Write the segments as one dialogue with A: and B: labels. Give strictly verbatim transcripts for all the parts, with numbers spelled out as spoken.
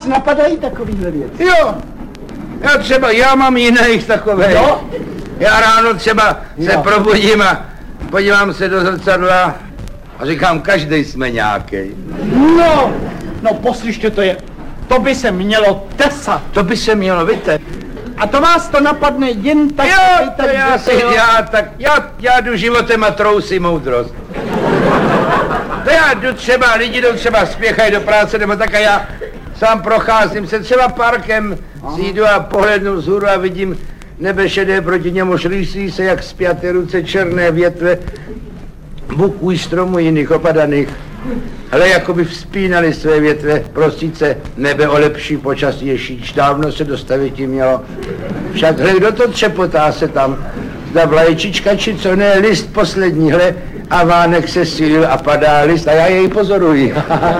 A: napadají takovýhle věci?
B: Jo. Já třeba, já mám jiných takové.
A: Jo?
B: Já ráno třeba se
A: Jo.
B: probudím a podívám se do zrcadla a říkám, každý jsme nějaký.
A: No, no poslyšte, to je, to by se mělo tesat.
B: To by se mělo, víte.
A: A to vás to napadne jen tak,
B: Jo,
A: tak,
B: to já
A: tak,
B: si, já tak, já, já jdu životem a trousím moudrost. To já jdu třeba, lidi jdou třeba spěchají do práce, nebo tak a já sám procházím se třeba parkem, si jdu a pohlednu vzhůru a vidím nebe šedé, proti němu šlísí se jak spjaté ruce černé větve buků, stromů jiných opadaných. Ale jako by vzpínali své větve, prostit se nebe o lepší počasí, ježíš, dávno se dostavit jim mělo. Však hle, kdo to třepotá se tam, zda vlajčička či co ne, list poslední, hle, a vánek se sílil a padá list a já jej pozoruji.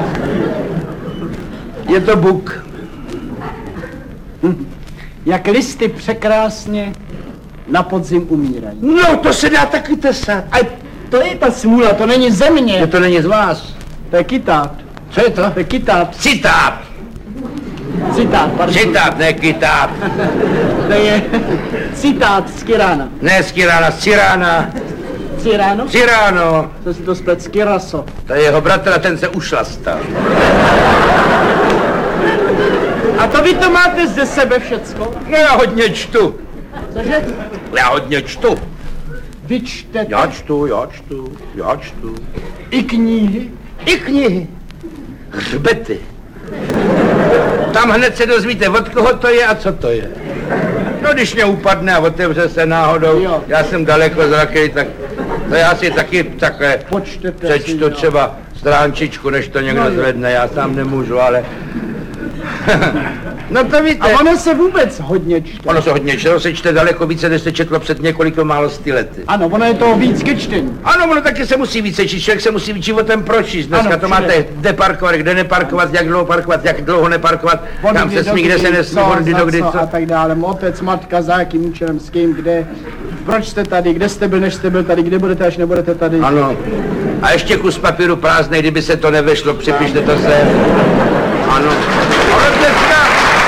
B: Je to buk.
A: Hm. Jak listy překrásně na podzim umírají.
B: No, to se dá taky tesat.
A: A to je ta smůla, to není ze mě.
B: No to není z vás.
A: To je kytát.
B: Co je to?
A: To je kytát.
B: Citát.
A: Citát, pardon.
B: Citát, ne kytát.
A: To je citát z Kirána.
B: Ne z Kirána, z Cirána.
A: Ciráno?
B: Ciráno.
A: To si to splet z Kiraso.
B: To je jeho bratr a ten se ušlastal.
A: A to vy to máte ze sebe všecko?
B: No já hodně čtu.
A: Cože?
B: Já hodně čtu.
A: Vy čtete?
B: Já čtu, já čtu, já čtu.
A: I knihy?
B: I knihy. Hřbety. Tam hned se dozvíte, od koho to je a co to je. No když mě upadne a otevře se náhodou,
A: Jo.
B: já jsem daleko zrakej, tak to já si taky takhle
A: Počtete
B: přečtu
A: si,
B: třeba stránčičku, než to někdo
A: No jo.
B: zvedne, já sám nemůžu, ale... No to víte.
A: A ono se vůbec hodně čte.
B: Ono se hodně čte, ono se čte daleko více, než se četlo před několika málo sty lety.
A: Ano, ono je toho víc ke čtení.
B: Ano, ono taky se musí více číst, člověk se musí životem pročíst. Dneska
A: Ano,
B: to
A: všude.
B: máte, kde parkovat, kde neparkovat, jak dlouho parkovat, jak dlouho neparkovat, kam se smí, kde se nesmí,
A: co,
B: kdy
A: za
B: do kdy
A: co
B: co.
A: a tak dále. Otec, matka, za jakým účelem, s kým, kde, proč jste tady, kde jste byl, než jste byl tady, kde budete, až nebudete tady.
B: Ano. A ještě kus papíru prázdnej, kdyby se to nevešlo, připište to sem. Ano. Ale dneska...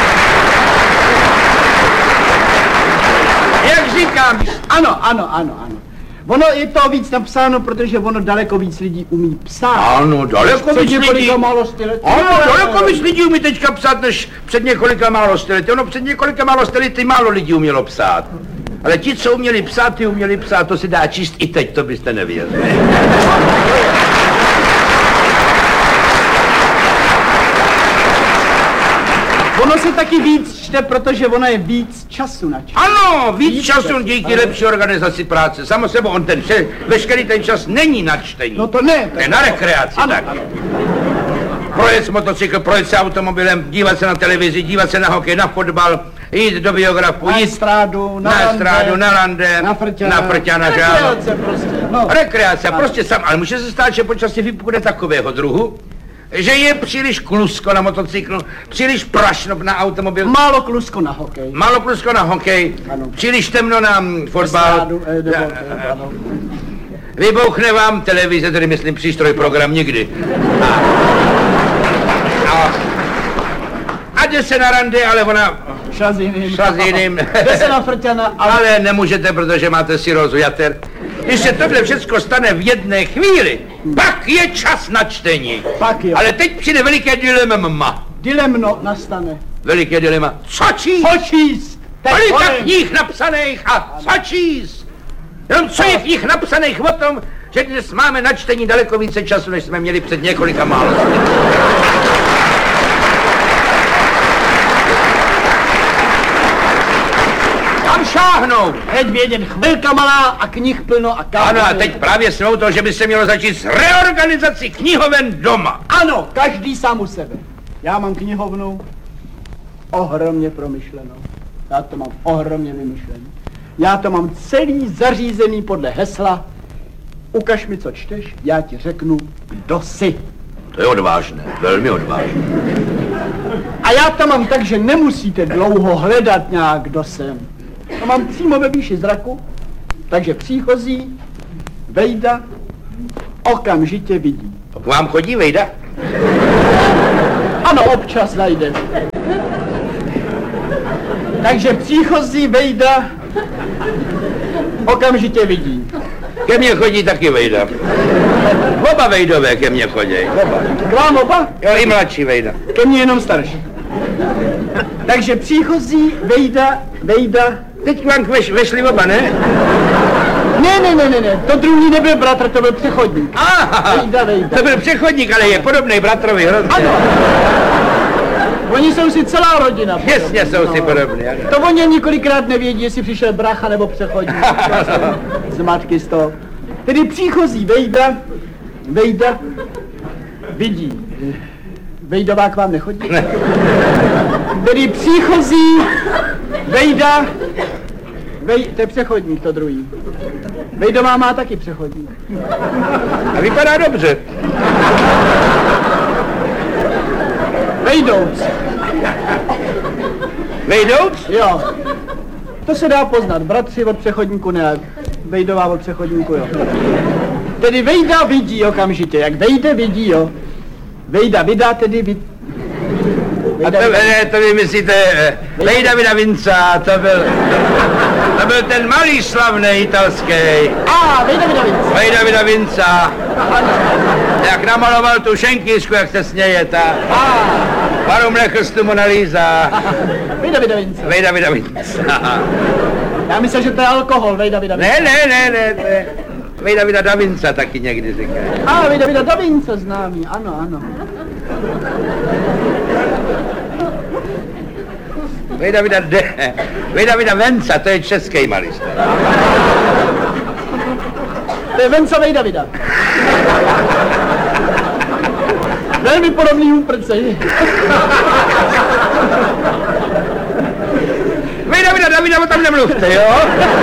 B: Jak říkám,
A: Ano, ano, ano, ano. Ono je to víc napsáno, protože ono daleko víc lidí umí psát.
B: ano, daleko
A: Před
B: víc lidí.
A: několika málo sty lety.
B: Ano, daleko víc lidí umí teďka psát, než před několika málo sty lety. Ono před několika málo sty lety málo lidí umělo psát. Ale ti, co uměli psát, ty uměli psát, to se dá číst i teď, to byste nevěřili.
A: Ono se taky víc čte, protože ono je víc času na čas.
B: Ano, víc
A: Víc
B: času
A: času,
B: díky
A: ano.
B: lepší organizaci práce. Samo sebou, on ten vše, veškerý ten čas není na čtení.
A: No to ne.
B: To je na rekreaci,
A: Ano,
B: tak.
A: ano.
B: Projet s motocykl, projet se automobilem, dívat se na televizi, dívat se na hokej, na fotbal, jít do biografu,
A: Na
B: jít
A: estrádu, na,
B: na
A: rande,
B: estrádu, na rande,
A: na frťana.
B: na frťana, že ano.
A: Rekreace prostě, no.
B: Rekreace, a prostě sam, ale může se stát, že počasí vypukne takového druhu, že je příliš klusko na motocyklu, příliš prašno na automobil,
A: Málo klusko na hokej.
B: málo klusko na hokej,
A: Ano.
B: příliš temno na mm, fotbal,
A: Estrádu, eh, nebo, eh, ano.
B: vybouchne vám televize, tedy myslím přístroj, program nikdy. A, a, a jde se na rande, ale ona
A: Šla s jiným.
B: šla s jiným.
A: Jde se na frťana, ale...
B: Ale nemůžete, protože máte sirózu jater. Když se tohle všechno stane v jedné chvíli, pak je čas na čtení.
A: Pak jo.
B: Ale teď přijde veliké dilema.
A: Dilemno nastane.
B: Veliké dilema. Co číst?
A: Co číst? Teď
B: Kolika
A: honem.
B: knih napsaných a co číst? Jenom co je v nich napsaných o tom, že dnes máme na čtení daleko více času, než jsme měli před několika málo lety. Tam šáhnou.
A: Teď vědět, chvilka malá a knih plno a kámo.
B: Ano, a teď právě jsme u toho, že by se mělo začít s reorganizací knihoven doma.
A: Ano, každý sám u sebe. Já mám knihovnu ohromně promyšlenou. Já to mám ohromně vymyšlený. Já to mám celý zařízený podle hesla. Ukaž mi, co čteš, já ti řeknu, kdo jsi.
B: To je odvážné, velmi odvážné.
A: A já to mám tak, že nemusíte dlouho hledat nějak, kdo jsem. To mám přímo ve výši zraku, takže příchozí vejda okamžitě vidí.
B: K vám chodí vejda?
A: Ano, občas najde. Takže příchozí Vejda okamžitě vidí.
B: Ke mně chodí taky Vejda. Oba Vejdové ke mně chodí. Oba.
A: K vám oba?
B: Jo, i mladší Vejda.
A: Ke mně jenom starší. Takže příchozí Vejda, Vejda...
B: Teď vám veš, vešli oba, ne?
A: Ne, ne, ne, ne, ne, to druhý nebyl bratr, to byl přechodník.
B: Aha,
A: Vejda, Vejda.
B: to byl přechodník, ale je podobný bratrovi hrozně.
A: Ano. Oni jsou si celá rodina.
B: Přesně jsou si podobní, ano.
A: To oni několikrát nevědí, jestli přišel brácha nebo přechodník. Z matky z toho. Tedy příchozí Vejda, Vejda, vidí. Vejdová k vám nechodí?
B: Ne.
A: Tedy příchozí Vejda, Vej, to je přechodník, to druhý. Vejdová má taky přechodník.
B: A vypadá dobře.
A: Vejdouc.
B: Vejdouc?
A: Jo. To se dá poznat. Bratři od přechodníku ne, Vejdová od přechodníku, jo. Tedy Vejda vidí okamžitě, jak Vejde vidí, jo. Vejda vydá, tedy vid...
B: A to, ne, to vy myslíte, eh, Vejda Vida Vinca, to byl, to byl ten malý slavný italský.
A: A, Vejda Vida Vinca.
B: Vejda Vida Vinca. Jak namaloval tu šenkýšku, jak se smějete.
A: A,
B: Varum nechrstu Mona Lisa.
A: Vejda Vida Vinca.
B: Vejda Vida Vinca.
A: Já myslím, že to je alkohol, Vejda Vida Vinca.
B: Ne, ne, ne, ne, ne. Vejda Vida Da Vinca taky někdy říkají.
A: A, Vejda Vida Da Vinca známý, ano, ano.
B: Vejda Vida De... Vejda Vida Venca, to je český malíř.
A: To je Venca Vejda Vida. Velmi podobný úprcej.
B: Vejda Vida Davida, o tam nemluvte, jo?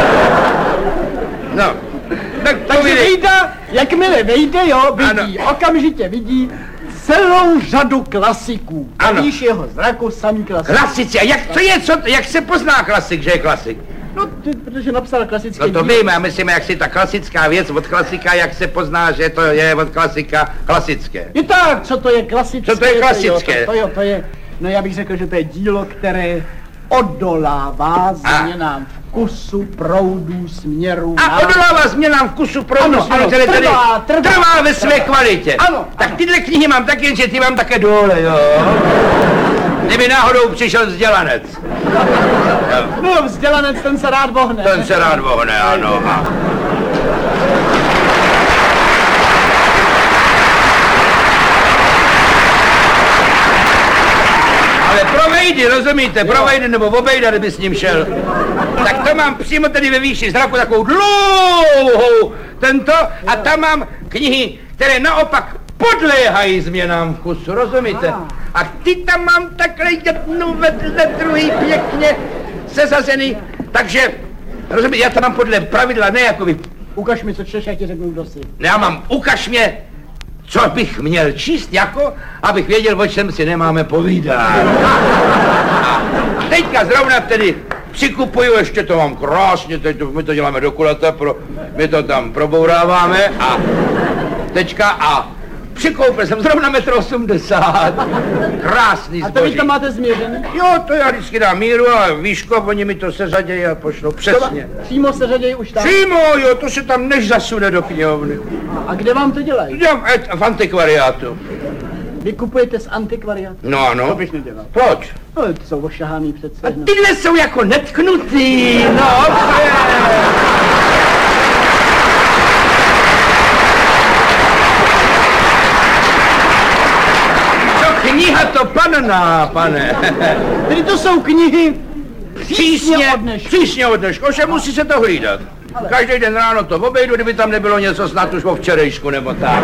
B: No, tak to
A: Takže
B: vidí.
A: Vejda, jakmile vejde, jo, vidí, ano. Okamžitě vidí celou řadu klasiků.
B: Ano.
A: Víš jeho zraku samý klasik.
B: Klasici, a jak to je, co, jak se pozná klasik, že je klasik?
A: No, ty, protože napsal klasické
B: No to
A: dílo.
B: vím, já myslím, jak si ta klasická věc od klasika, jak se pozná, že to je od klasika klasické.
A: Je tak, co to je klasické?
B: Co to je klasické?
A: Jo, to, to, jo, to je, no já bych řekl, že to je dílo, které odolává změnám vkusu, proudu, směru.
B: A
A: názoru.
B: odolává změnám vkusu pro
A: Ano, ano,
B: které tady
A: trvá, trvá.
B: trvá ve své kvalitě.
A: Ano,
B: Tak
A: ano.
B: tyhle knihy mám taky, že ty mám také dole, jo. Kdyby náhodou přišel vzdělanec.
A: No, vzdělanec, ten se rád vohne.
B: Ten se rád vohne, ano. A... Ale pro Vejdy, rozumíte, pro Vejdy nebo obejda, kdyby s ním šel. Tak to mám přímo tady ve výši zraku takovou dlouhou tento a tam mám knihy, které naopak podléhají změnám vkusu, rozumíte? A ty tam mám takhle jednu vedle druhý pěkně sesazený, takže, rozumíte, já tam mám podle pravidla, ne jako vy.
A: Ukaž mi, co čteš, já ti řeknu, kdo jsi.
B: Já mám, ukaž mě, co bych měl číst, jako, abych věděl, o čem si nemáme povídat. A teďka zrovna tedy přikupuju, ještě to mám krásně, teď to, my to děláme do kulata, pro, my to tam probouráváme a teďka a přikoupil jsem zrovna metr osmdesát, krásný
A: A to
B: zboží.
A: vy tam máte změřené?
B: Jo, to já vždycky dám míru a výšku, oni mi to seřadějí a pošlou přesně.
A: Přímo se řadějí už tam.
B: Přímo, jo, to se tam než zasune do knihovny.
A: A kde vám to dělají?
B: Dělám et- v antikvariátu.
A: Vy kupujete z antikvariátu?
B: No ano.
A: To bych nedělal.
B: Proč?
A: No, ty jsou ošahaný přece.
B: A tyhle jsou jako netknutý, no, je. Co kniha to panná, pane.
A: Tedy to jsou knihy
B: Přísně,
A: od dneška.
B: přísně od dneška, ovšem musí se to hlídat. Každý den ráno to obejdu, kdyby tam nebylo něco snad už o včerejšku nebo tak.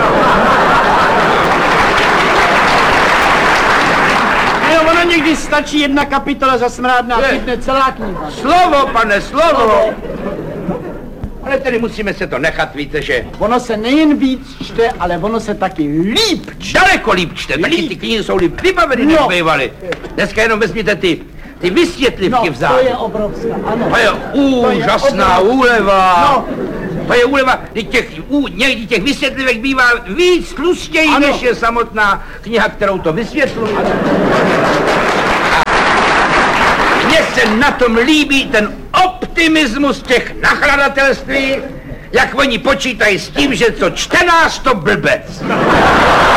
A: Jo, ono někdy stačí jedna kapitola za smrádná,
B: Je.
A: chytne celá kniha.
B: Slovo, pane, slovo. Ale tedy musíme se to nechat, víte, že
A: Ono se nejen víc čte, ale ono se taky líp čte.
B: daleko líp čte. Taky ty knihy jsou líp vybaveny, než
A: No.
B: bývaly. Dneska jenom vezměte ty, ty vysvětlivky
A: No,
B: vzadu.
A: to je obrovská, ano.
B: To je úžasná
A: obrovská.
B: úleva.
A: No.
B: To je úleva, kdy těch, ú, někdy těch vysvětlivek bývá víc tlustěji,
A: Ano.
B: než je samotná kniha, kterou to vysvětluje. A se na tom líbí ten optimismus těch nakladatelství, jak oni počítají s tím, že co čtenář, to blbec.